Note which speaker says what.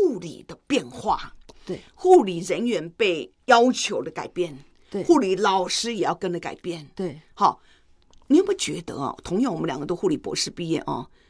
Speaker 1: 护理的变化，
Speaker 2: 对，
Speaker 1: 护理人员被要求的改变，
Speaker 2: 对，
Speaker 1: 护理老师也要跟着改变，
Speaker 2: 对。
Speaker 1: 好，你有没有觉得同样我们两个都护理博士毕业